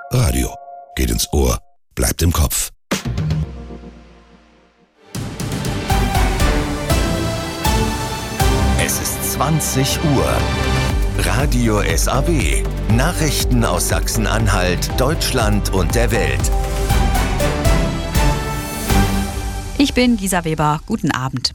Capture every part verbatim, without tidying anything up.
Radio. Geht ins Ohr, bleibt im Kopf. Es ist zwanzig Uhr. Radio S A W. Nachrichten aus Sachsen-Anhalt, Deutschland und der Welt. Ich bin Gisa Weber. Guten Abend.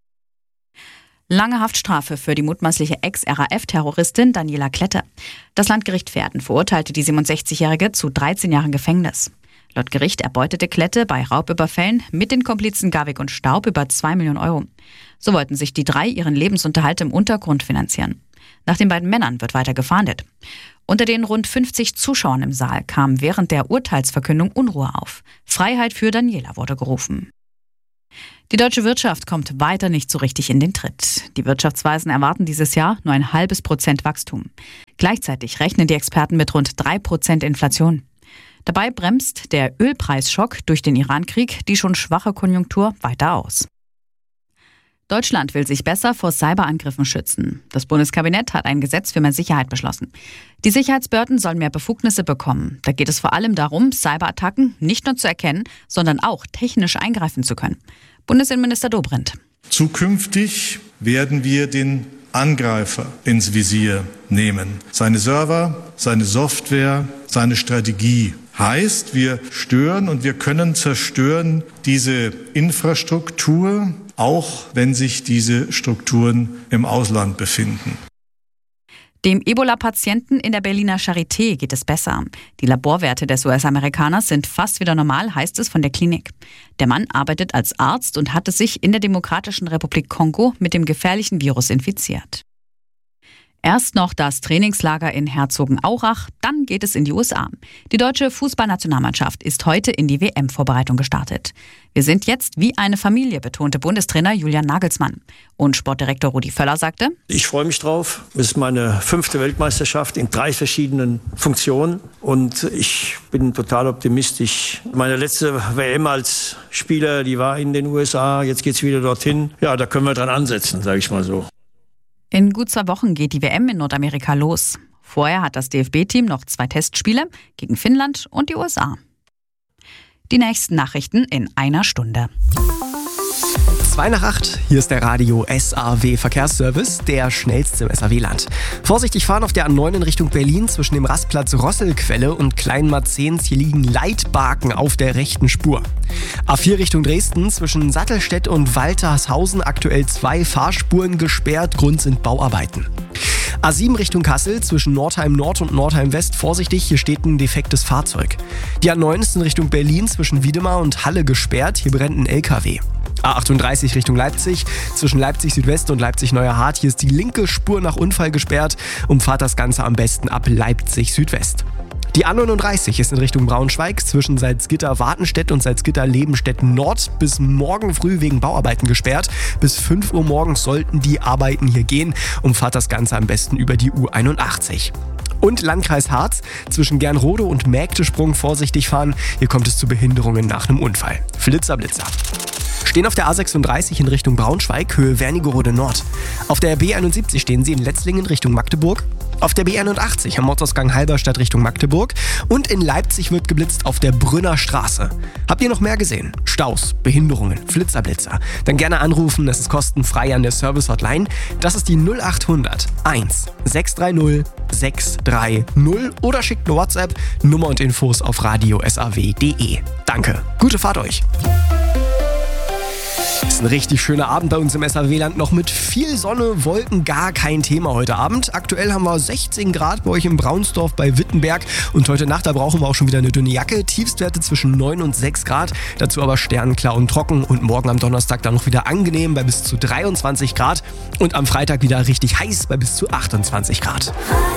Lange Haftstrafe für die mutmaßliche Ex-R A F-Terroristin Daniela Klette. Das Landgericht Verden verurteilte die siebenundsechzigjährige zu dreizehn Jahren Gefängnis. Laut Gericht erbeutete Klette bei Raubüberfällen mit den Komplizen Garwig und Staub über zwei Millionen Euro. So wollten sich die drei ihren Lebensunterhalt im Untergrund finanzieren. Nach den beiden Männern wird weiter gefahndet. Unter den rund fünfzig Zuschauern im Saal kam während der Urteilsverkündung Unruhe auf. Freiheit für Daniela wurde gerufen. Die deutsche Wirtschaft kommt weiter nicht so richtig in den Tritt. Die Wirtschaftsweisen erwarten dieses Jahr nur ein halbes Prozent Wachstum. Gleichzeitig rechnen die Experten mit rund drei Prozent Inflation. Dabei bremst der Ölpreisschock durch den Iran-Krieg die schon schwache Konjunktur weiter aus. Deutschland will sich besser vor Cyberangriffen schützen. Das Bundeskabinett hat ein Gesetz für mehr Sicherheit beschlossen. Die Sicherheitsbehörden sollen mehr Befugnisse bekommen. Da geht es vor allem darum, Cyberattacken nicht nur zu erkennen, sondern auch technisch eingreifen zu können. Bundesinnenminister Dobrindt. Zukünftig werden wir den Angreifer ins Visier nehmen. Seine Server, seine Software, seine Strategie. Heißt, wir stören und wir können zerstören diese Infrastruktur, auch wenn sich diese Strukturen im Ausland befinden. Dem Ebola-Patienten in der Berliner Charité geht es besser. Die Laborwerte des U S-Amerikaners sind fast wieder normal, heißt es von der Klinik. Der Mann arbeitet als Arzt und hatte sich in der Demokratischen Republik Kongo mit dem gefährlichen Virus infiziert. Erst noch das Trainingslager in Herzogenaurach, dann geht es in die U S A. Die deutsche Fußballnationalmannschaft ist heute in die W M-Vorbereitung gestartet. Wir sind jetzt wie eine Familie, betonte Bundestrainer Julian Nagelsmann. Und Sportdirektor Rudi Völler sagte: Ich freue mich drauf. Es ist meine fünfte Weltmeisterschaft in drei verschiedenen Funktionen. Und ich bin total optimistisch. Meine letzte W M als Spieler, die war in den U S A. Jetzt geht's wieder dorthin. Ja, da können wir dran ansetzen, sage ich mal so. In gut zwei Wochen geht die W M in Nordamerika los. Vorher hat das D F B-Team noch zwei Testspiele gegen Finnland und die U S A. Die nächsten Nachrichten in einer Stunde. zwei nach acht, hier ist der Radio S A W Verkehrsservice, der schnellste im S A W-Land. Vorsichtig fahren auf der A neun in Richtung Berlin zwischen dem Rastplatz Rosselquelle und Kleinmarzens. Hier liegen Leitbaken auf der rechten Spur. A vier Richtung Dresden zwischen Sattelstedt und Waltershausen aktuell zwei Fahrspuren gesperrt, Grund sind Bauarbeiten. A sieben Richtung Kassel zwischen Nordheim Nord und Nordheim West vorsichtig, hier steht ein defektes Fahrzeug. Die A neun ist in Richtung Berlin zwischen Wiedemar und Halle gesperrt, hier brennt ein L K W. A achtunddreißig Richtung Leipzig, zwischen Leipzig Südwest und Leipzig Neuerhardt. Hier ist die linke Spur nach Unfall gesperrt. Umfahrt das Ganze am besten ab Leipzig Südwest. Die A neununddreißig ist in Richtung Braunschweig zwischen Salzgitter-Wartenstedt und Salzgitter-Lebenstedt Nord bis morgen früh wegen Bauarbeiten gesperrt. Bis fünf Uhr morgens sollten die Arbeiten hier gehen. Umfahrt das Ganze am besten über die U einundachtzig. Und Landkreis Harz, zwischen Gernrode und Mägdesprung vorsichtig fahren. Hier kommt es zu Behinderungen nach einem Unfall. Flitzer, Blitzer. Stehen auf der A sechsunddreißig in Richtung Braunschweig, Höhe Wernigerode Nord. Auf der B einundsiebzig stehen Sie in Letzlingen Richtung Magdeburg. Auf der B einundachtzig am Mottorsgang Halberstadt Richtung Magdeburg. Und in Leipzig wird geblitzt auf der Brünner Straße. Habt ihr noch mehr gesehen? Staus, Behinderungen, Flitzerblitzer? Dann gerne anrufen, das ist kostenfrei an der Service-Hotline. Das ist die null achthundert eins sechs drei null sechs drei null oder schickt eine WhatsApp, Nummer und Infos auf radio s a w punkt d e. Danke, gute Fahrt euch! Ist ein richtig schöner Abend bei uns im S A W-Land. Noch mit viel Sonne, Wolken, gar kein Thema heute Abend. Aktuell haben wir sechzehn Grad bei euch im Braunsdorf bei Wittenberg. Und heute Nacht, da brauchen wir auch schon wieder eine dünne Jacke. Tiefstwerte zwischen neun und sechs Grad. Dazu aber sternklar und trocken. Und morgen am Donnerstag dann noch wieder angenehm bei bis zu dreiundzwanzig Grad. Und am Freitag wieder richtig heiß bei bis zu achtundzwanzig Grad.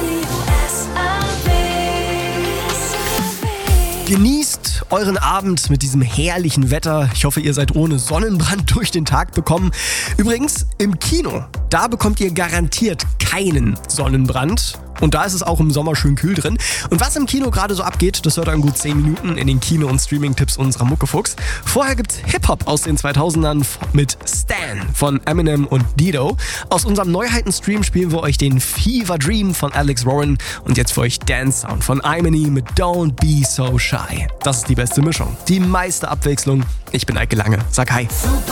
Genießt euren Abend mit diesem herrlichen Wetter. Ich hoffe, ihr seid ohne Sonnenbrand durch den Tag bekommen. Übrigens, im Kino, da bekommt ihr garantiert keinen Sonnenbrand. Und da ist es auch im Sommer schön kühl drin. Und was im Kino gerade so abgeht, das hört ihr in gut zehn Minuten in den Kino- und Streaming-Tipps unserer Muckefuchs. Vorher gibt's Hip-Hop aus den zweitausendern mit Stan von Eminem und Dido. Aus unserem Neuheiten-Stream spielen wir euch den Fever Dream von Alex Warren und jetzt für euch Dance Sound von Imani mit Don't Be So Shy. Das ist die beste Mischung, die meiste Abwechslung. Ich bin Eike Lange, sag hi.